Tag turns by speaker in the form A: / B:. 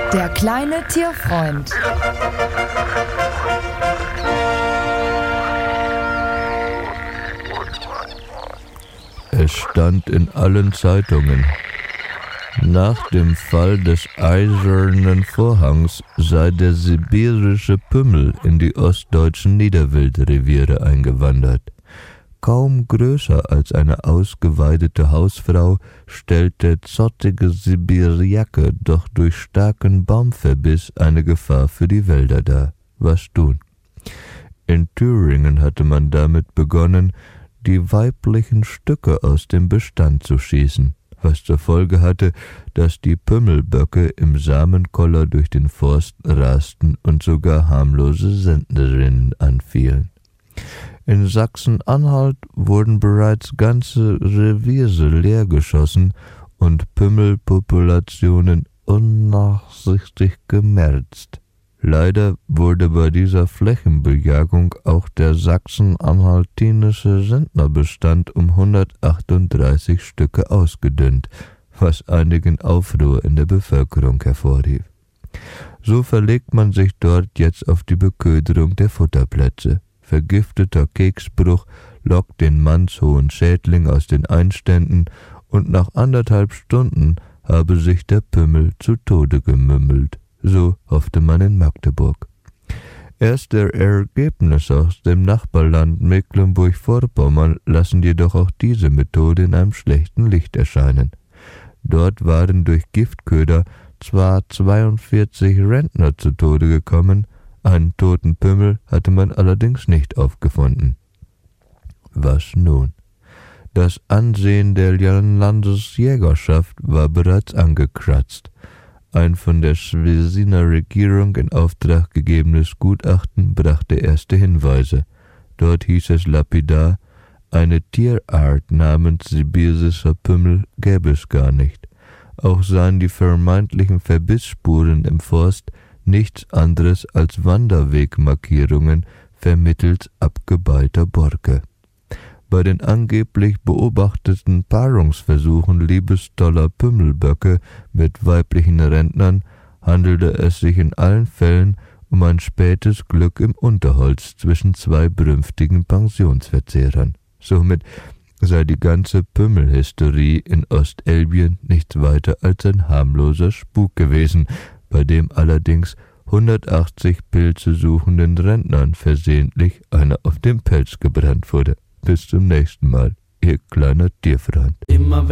A: Der kleine Tierfreund.
B: Es stand in allen Zeitungen. Nach dem Fall des Eisernen Vorhangs sei der sibirische Pümmel in die ostdeutschen Niederwildreviere eingewandert. Kaum größer als eine ausgeweidete Hausfrau stellt der zottige Sibiriake doch durch starken Baumverbiss eine Gefahr für die Wälder dar. Was tun? In Thüringen hatte man damit begonnen, die weiblichen Stücke aus dem Bestand zu schießen, was zur Folge hatte, dass die Pümmelböcke im Samenkoller durch den Forst rasten und sogar harmlose Senderinnen anfielen. In Sachsen-Anhalt wurden bereits ganze Reviere leergeschossen und Pümmelpopulationen unnachsichtig gemerzt. Leider wurde bei dieser Flächenbejagung auch der sachsen-anhaltinische Sendnerbestand um 138 Stücke ausgedünnt, was einigen Aufruhr in der Bevölkerung hervorrief. So verlegt man sich dort jetzt auf die Beköderung der Futterplätze. Vergifteter Keksbruch lockt den mannshohen Schädling aus den Einständen und nach 1,5 Stunden habe sich der Pümmel zu Tode gemümmelt. So hoffte man in Magdeburg. Erste Ergebnisse aus dem Nachbarland Mecklenburg-Vorpommern lassen jedoch auch diese Methode in einem schlechten Licht erscheinen. Dort waren durch Giftköder zwar 42 Rentner zu Tode gekommen, einen toten Pümmel hatte man allerdings nicht aufgefunden. Was nun? Das Ansehen der Landesjägerschaft war bereits angekratzt. Ein von der Schlesiner Regierung in Auftrag gegebenes Gutachten brachte erste Hinweise. Dort hieß es lapidar, eine Tierart namens sibirischer Pümmel gäbe es gar nicht. Auch seien die vermeintlichen Verbissspuren im Forst nichts anderes als Wanderwegmarkierungen vermittels abgebeilter Borke. Bei den angeblich beobachteten Paarungsversuchen liebestoller Pümmelböcke mit weiblichen Rentnern handelte es sich in allen Fällen um ein spätes Glück im Unterholz zwischen zwei brünftigen Pensionsverzehrern. Somit sei die ganze Pümmelhysterie in Ostelbien nichts weiter als ein harmloser Spuk gewesen, bei dem allerdings 180 Pilze suchenden Rentnern versehentlich einer auf den Pelz gebrannt wurde. Bis zum nächsten Mal, Ihr kleiner Tierfreund.